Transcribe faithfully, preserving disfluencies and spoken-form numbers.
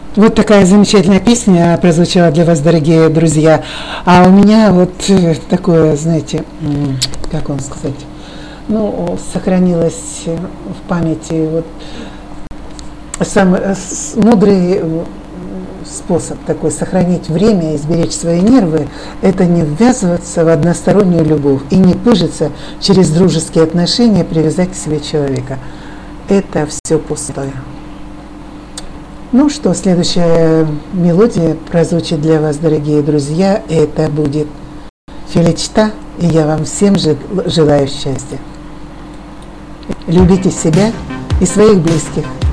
Вот такая замечательная песня прозвучала для вас, дорогие друзья. А у меня вот такое, знаете, как вам сказать, ну, сохранилось в памяти вот самый мудрый способ такой сохранить время и сберечь свои нервы – это не ввязываться в одностороннюю любовь и не пыжиться через дружеские отношения, привязать к себе человека. Это все пустое. Ну что, следующая мелодия прозвучит для вас, дорогие друзья. Это будет Феличта, и я вам всем желаю счастья. Любите себя и своих близких.